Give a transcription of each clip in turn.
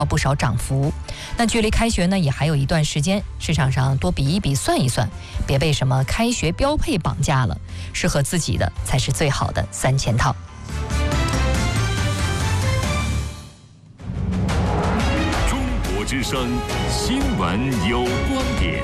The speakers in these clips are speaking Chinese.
不少涨幅。那距离开学呢也还有一段时间，市场上多比一比算一算，别被什么开学标配绑架了，适合自己的才是最好的3000套。 中国之声新闻有观点。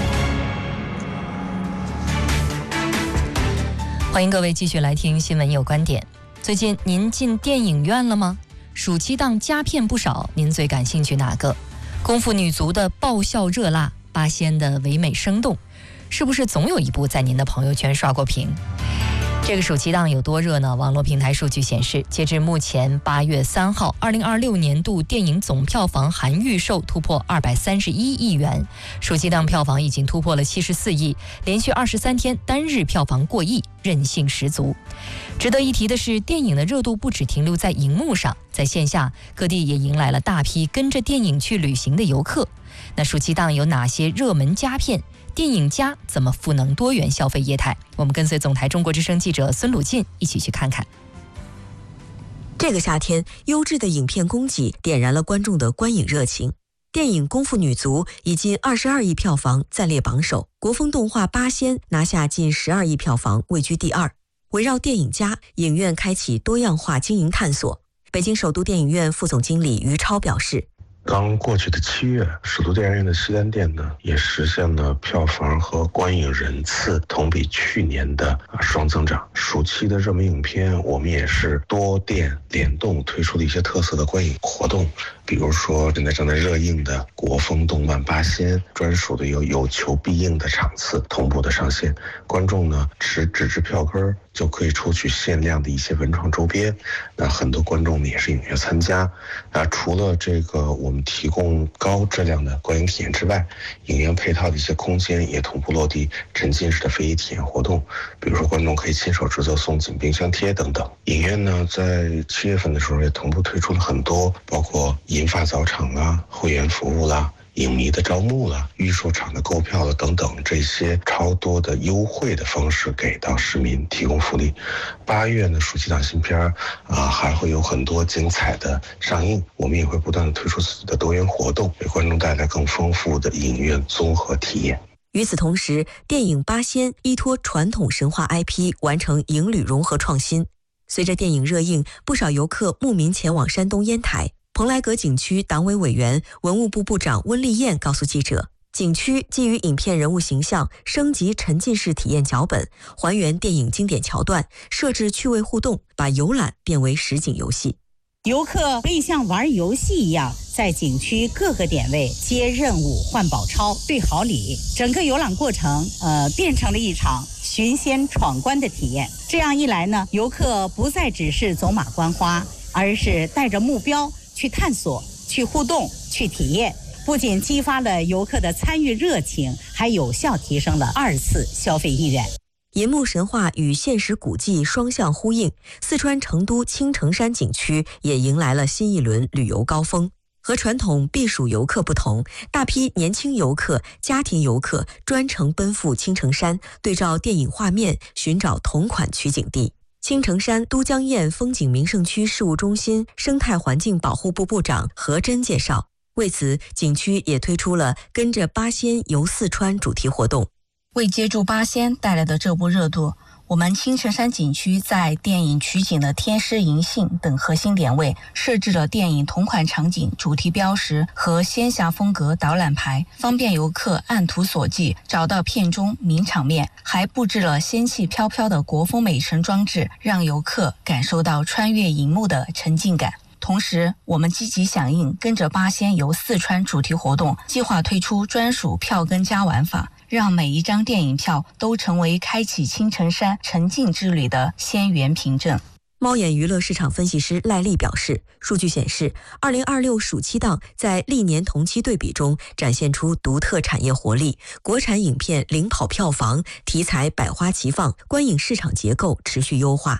欢迎各位继续来听新闻有观点。最近您进电影院了吗？暑期档佳片不少，您最感兴趣哪个？功夫女足的爆笑热辣，八仙的唯美生动，是不是总有一部在您的朋友圈刷过屏？这个暑期档有多热呢？网络平台数据显示，截至目前8月3号，2026年度电影总票房含预售突破231亿元，暑期档票房已经突破了74亿，连续23天单日票房过亿，韧性十足。值得一提的是，电影的热度不只停留在荧幕上，在线下各地也迎来了大批跟着电影去旅行的游客。那暑期档有哪些热门佳片？电影家怎么赋能多元消费业态？我们跟随总台中国之声记者孙鲁进一起去看看。 这个夏天，优质的影片供给点燃了观众的观影热情。电影《功夫女足》以近22亿票房暂列榜首，国风动画《八仙》拿下近12亿票房，位居第2。围绕电影家，影院开启多样化经营探索。北京首都电影院副总经理于超表示， 刚过去的7月，首都电影院的西单店呢，也实现了票房和观影人次同比去年的双增长。暑期的热门影片，我们也是多店联动推出了一些特色的观影活动，比如说现在正在热映的国风动漫《八仙》，专属的有求必应的场次同步的上线，观众呢持纸质票根就可以抽取限量的一些文创周边。那很多观众呢也是踊跃参加。那除了这个我们提供高质量的观影体验之外，影院配套的一些空间也同步落地沉浸式的非遗体验活动，比如说观众可以亲手制作送景冰箱贴等等。影院呢在7月份的时候也同步推出了很多，包括银发早场啦、会员服务啦、影迷的招募了、预售场的购票了等等，这些超多的优惠的方式给到市民提供福利。8月呢，暑期档新片还会有很多精彩的上映，我们也会不断的推出自己的多元活动，给观众带来更丰富的影院综合体验。 与此同时，电影《八仙》依托传统神话 IP 完成影旅融合创新。随着电影热映，不少游客慕名前往山东烟台。蓬莱阁景区党委委员、文物部部长温丽燕告诉记者，景区基于影片人物形象升级沉浸式体验脚本，还原电影经典桥段，设置趣味互动，把游览变为实景游戏。 游客可以像玩游戏一样，在景区各个点位接任务、换宝钞、兑好礼，整个游览过程变成了一场寻仙闯关的体验。这样一来呢，游客不再只是走马观花，而是带着目标去探索、去互动、去体验，不仅激发了游客的参与热情，还有效提升了2次消费意愿。 银幕神话与现实古迹双向呼应，四川成都青城山景区也迎来了新一轮旅游高峰。和传统避暑游客不同，大批年轻游客、家庭游客专程奔赴青城山，对照电影画面寻找同款取景地。青城山都江堰风景名胜区事务中心生态环境保护部部长何真介绍，为此景区也推出了跟着八仙游四川主题活动。 为接住八仙带来的这波热度，我们青城山景区在电影取景的天师银杏等核心点位设置了电影同款场景主题标识和仙侠风格导览牌，方便游客按图索骥找到片中名场面，还布置了仙气飘飘的国风美城装置，让游客感受到穿越荧幕的沉浸感。同时，我们积极响应跟着八仙游四川主题活动，计划推出专属票根加玩法，让每一张电影票都成为开启青城山沉浸之旅的仙缘凭证。 猫眼娱乐市场分析师赖丽表示，数据显示2026暑期档在历年同期对比中展现出独特产业活力，国产影片领跑票房，题材百花齐放，观影市场结构持续优化。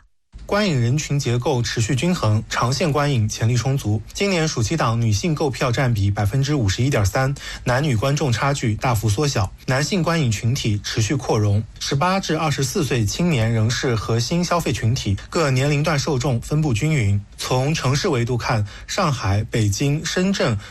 观影人群结构持续均衡，长线观影潜力充足。今年暑期档女性购票占比51.3%，男女观众差距大幅缩小，男性观影群体持续扩容。18至24岁青年仍是核心消费群体，各年龄段受众分布均匀。从城市维度看，上海、北京、深圳